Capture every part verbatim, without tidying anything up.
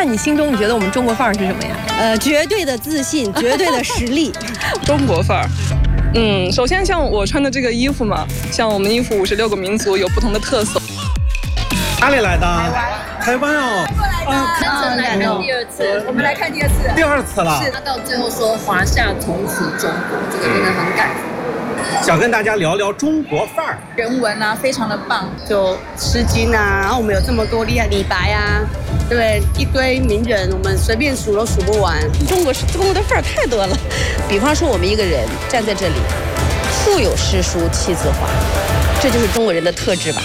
在你心中，你觉得我们中国范儿是什么呀？ 呃，绝对的自信，绝对的实力。 中国范儿。嗯，首先像我穿的这个衣服嘛，像我们衣服五十六个民族有不同的特色。 哪里来的？台湾。台湾哦。 啊，来到第二次，我们来看第二次。 第二次了。 是他到最后说华夏从此中国，这个真的很感人。 想跟大家聊聊中国范儿， 人文啊，非常的棒， 就《诗经》啊，然后我们有这么多厉害李白啊，对不对？一堆名人，我们随便数都数不完。中国是中国的范儿太多了。比方说，我们一个人站在这里，腹有诗书气自华，这就是中国人的特质吧。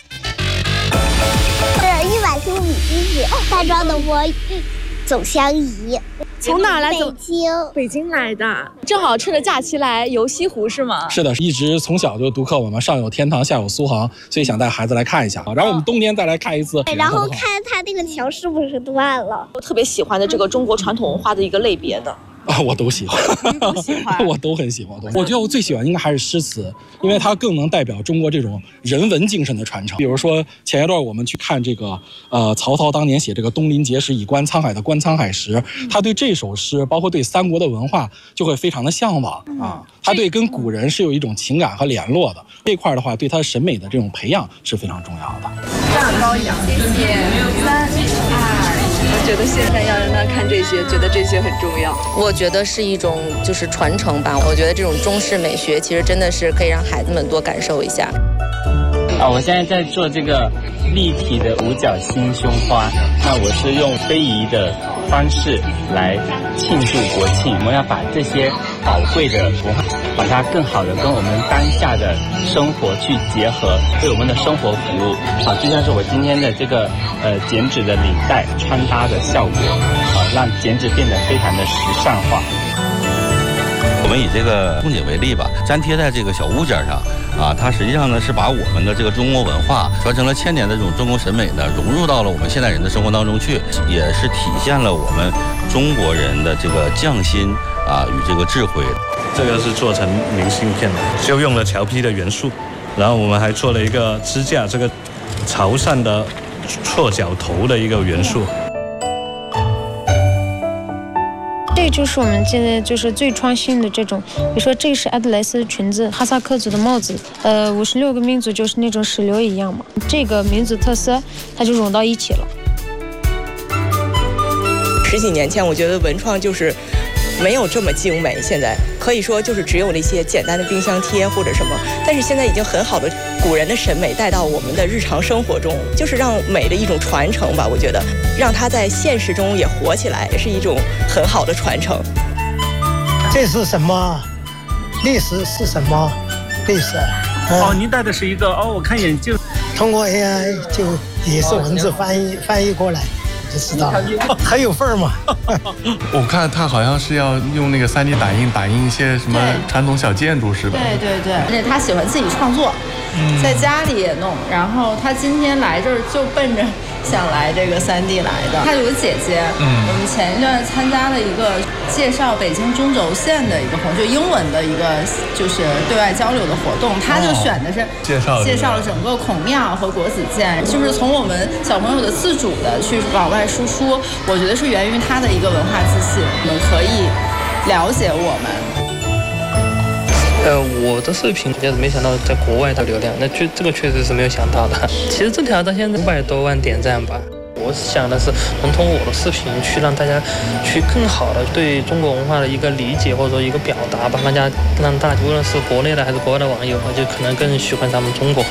是一百平米居室，大壮的我走相宜。 从哪来？ 北京， 北京来的，正好趁着假期来游西湖是吗？ 是的，一直从小就读课文嘛，上有天堂，下有苏杭，所以想带孩子来看一下。然后我们冬天再来看一次， 然后看他那个桥是不是断了。 我特别喜欢的这个中国传统文化的一个类别的。 啊，我都喜欢， 都喜欢我都很喜欢。我觉得我最喜欢应该还是诗词，因为它更能代表中国这种人文精神的传承。比如说前一段我们去看这个，呃，曹操当年写这个“东临碣石，以观沧海”的“观沧海石”，他对这首诗，包括对三国的文化，就会非常的向往啊。他对跟古人是有一种情感和联络的。这块的话，对他审美的这种培养是非常重要的。 蛋糕一样，谢谢。三二。 我觉得现在要让他看这些，觉得这些很重要。 我觉得是一种就是传承吧。我觉得这种中式美学其实真的是可以让孩子们多感受一下。 啊，我现在在做这个立体的五角星胸花，那我是用非遗的方式来庆祝国庆。我们要把这些宝贵的文化，把它更好的跟我们当下的生活去结合，为我们的生活服务。啊，就像是我今天的这个呃剪纸的领带穿搭的效果，啊，让剪纸变得非常的时尚化。 我们以这个钟姐为例吧，粘贴在这个小物件上啊，它实际上呢是把我们的这个中国文化传承了千年的这种中国审美呢，融入到了我们现代人的生活当中去，也是体现了我们中国人的这个匠心啊与这个智慧。 这个是做成明信片的，就用了桥坯的元素，然后我们还做了一个支架，这个朝上的错角头的一个元素。 这就是我们现在就是最创新的这种，比如说这个是阿德莱斯裙子，哈萨克族的帽子，呃，五十六个民族就是那种石榴一样嘛，这个民族特色它就融到一起了。 十几年前，我觉得文创就是没有这么精美，现在可以说就是只有那些简单的冰箱贴或者什么，但是现在已经很好的古人的审美带到我们的日常生活中，就是让美的一种传承吧。我觉得让它在现实中也活起来，是一种很好的传承。 这是什么？历史是什么？历史、 嗯、哦，您戴的是一个哦，我看眼镜， 通过 A I 就也是文字翻译、哦、翻译过来。就知道很有份儿嘛。 我看他好像是要用那个 三 D 打印打印一些什么传统小建筑是吧？ 对对对，而且他喜欢自己创作，嗯、在家里也弄。然后他今天来这儿就奔着想来这个 三 D 来的。他有个姐姐，嗯，我们前一段参加了一个介绍北京中轴线的一个活动，就英文的一个就是对外交流的活动，他就选的是介绍介绍了整个孔庙和国子监，就是从我们小朋友的自主的去往外输出，我觉得是源于他的一个文化自信，我们可以了解我们。 呃，我的视频就是没想到在国外的流量，那确这个确实是没有想到的。其实这条到现在五百多万点赞吧。我想的是能通过我的视频去让大家去更好的对中国文化的一个理解或者说一个表达吧，大家让大家无论是国内的还是国外的网友，就可能更喜欢咱们中国。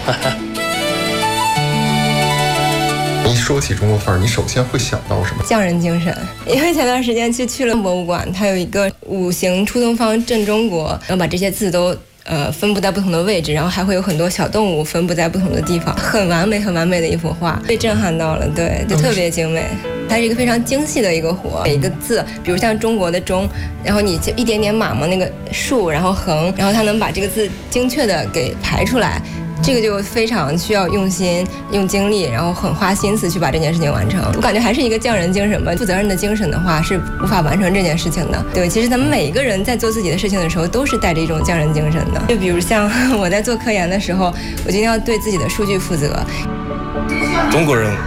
一说起中国范儿，你首先会想到什么？ 匠人精神。因为前段时间去去了博物馆，它有一个五行出东方镇中国，然后把这些字都呃分布在不同的位置，然后还会有很多小动物分布在不同的地方，很完美很完美的一幅画，被震撼到了。对，就特别精美。它是一个非常精细的一个活，每一个字，比如像中国的中，然后你就一点点码嘛，那个竖，然后横，然后它能把这个字精确的给排出来。这个就非常需要用心、用精力，然后很花心思去把这件事情完成。我感觉还是一个匠人精神吧，负责任的精神的话是无法完成这件事情的。对，其实咱们每一个人在做自己的事情的时候，都是带着一种匠人精神的。就比如像我在做科研的时候，我今天要对自己的数据负责。 中国人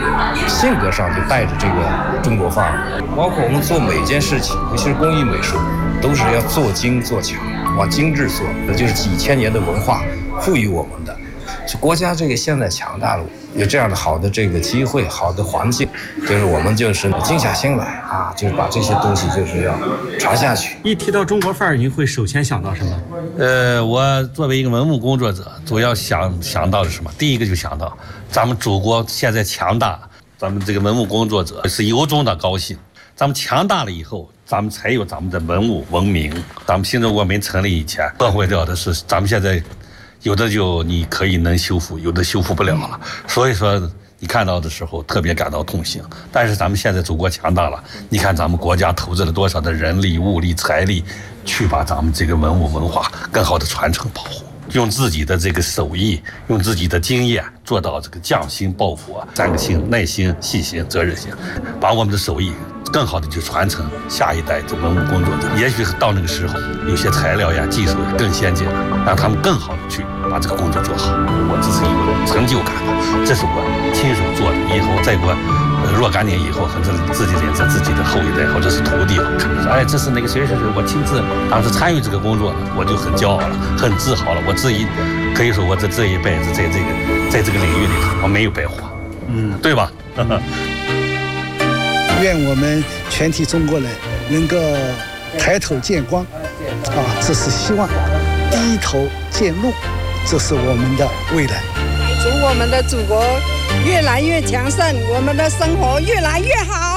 性格上就带着这个中国范儿。包括我们做每件事情，尤其是工艺美术，都是要做精做强，往精致做，这就是几千年的文化赋予我们的。国家这个现在强大了，有这样的好的这个机会，好的环境，就是我们就是静下心来啊，就是把这些东西就是要传下去。 一提到中国范儿，您会首先想到什么？ 呃，我作为一个文物工作者，主要想想到的是什么？第一个就想到咱们祖国现在强大，咱们这个文物工作者是由衷的高兴。咱们强大了以后，咱们才有咱们的文物文明。咱们新中国没成立以前，破坏掉的是咱们现在。有的就你可以能修复，有的修复不了了。所以说你看到的时候特别感到痛心。但是咱们现在祖国强大了，你看咱们国家投资了多少的人力、物力、财力，去把咱们这个文物文化更好的传承保护，用自己的这个手艺，用自己的经验做到这个匠心报国，三个心：耐心、细心、责任心，把我们的手艺更好的去传承下一代的文物工作者。也许到那个时候，有些材料呀、技术更先进了，让他们更好的去把这个工作做好。我这是一个成就感的，这是我亲手做的。以后再过若干年以后，或者自己连着自己的后一代或者是徒弟，看着哎，这是那个谁谁谁，我亲自当时参与这个工作呢，我就很骄傲了，很自豪了。我自己可以说，我这这一辈子在这个在这个领域里头，我没有白活，嗯，对吧？ 愿我们全体中国人能够抬头见光，啊，这是希望；低头见路，这是我们的未来。 祝我们的祖国越来越强盛，我们的生活越来越好。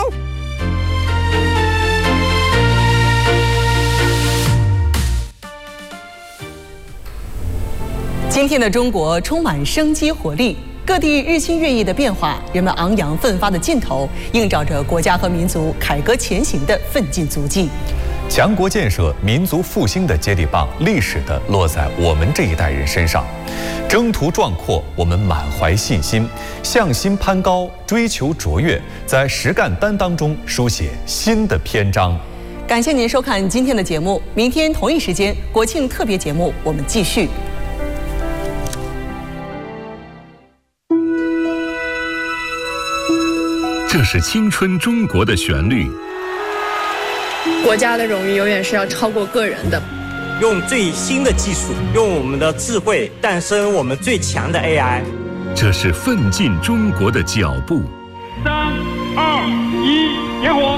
今天的中国充满生机活力。各地日新月异的变化，人们昂扬奋发的劲头，映照着国家和民族凯歌前行的奋进足迹。 强国建设、民族复兴的接力棒，历史的落在我们这一代人身上。征途壮阔，我们满怀信心，向心攀高，追求卓越，在实干担当中书写新的篇章。 感谢您收看今天的节目，明天同一时间国庆特别节目我们继续。 这是青春中国的旋律。 国家的荣誉永远是要超过个人的。 用最新的技术，用我们的智慧诞生我们最强的 A I。 这是奋进中国的脚步。 三、二、一，点火！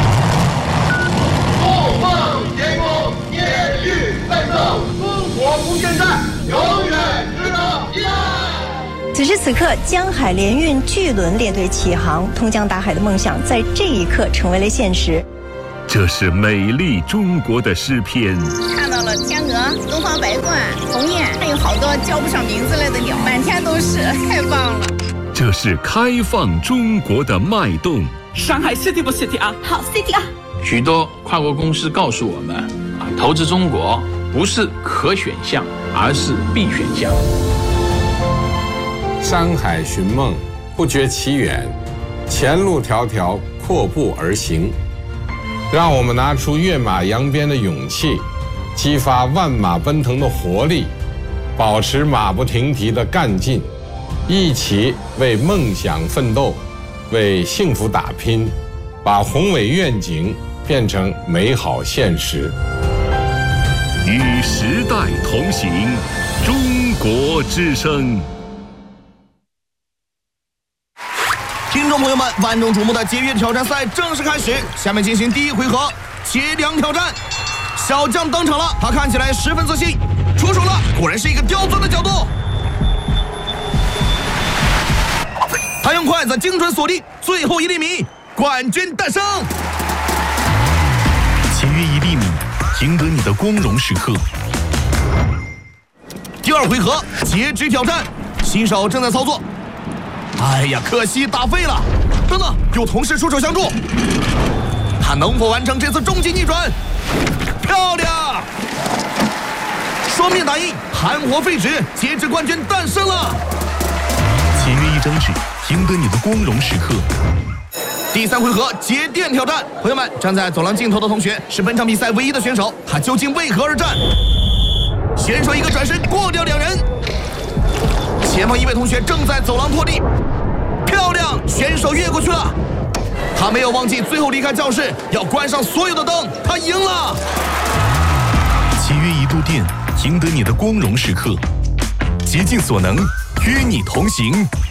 怒放天空，野域奋斗，烽火不间断，永远值得依赖。 此时此刻，江海联运巨轮列队起航，通江达海的梦想在这一刻成为了现实。 这是美丽中国的诗篇。 看到了天鹅、东方白鹳、鸿雁，还有好多叫不上名字来的鸟，满天都是，太棒了。 这是开放中国的脉动。 上海 City 不 City 啊？ 好 City 啊！ 许多跨国公司告诉我们，啊，投资中国不是可选项，而是必选项。 山海寻梦，不觉其远；前路迢迢，阔步而行。让我们拿出跃马扬鞭的勇气，激发万马奔腾的活力，保持马不停蹄的干劲，一起为梦想奋斗，为幸福打拼，把宏伟愿景变成美好现实。 与时代同行，中国之声。 听众朋友们，万众瞩目的节约挑战赛正式开始，下面进行第一回合截梁挑战。小将登场了，他看起来十分自信，出手了，果然是一个刁钻的角度。他用筷子精准锁定最后一粒米，冠军诞生。 节约一粒米，赢得你的光荣时刻。 第二回合截肢挑战，新手正在操作。哎呀，可惜打废了！等等，有同事出手相助，他能否完成这次终极逆转？漂亮！双面打印，含活废纸，截肢冠军诞生了！ 节约一张纸，赢得你的光荣时刻。 第三回合节电挑战，朋友们，站在走廊尽头的同学是本场比赛唯一的选手，他究竟为何而战？选手一个转身过掉两人。前方一位同学正在走廊拖地， 漂亮，选手越过去了。他没有忘记最后离开教室要关上所有的灯，他赢了。 七月一度电，赢得你的光荣时刻，竭尽所能与你同行。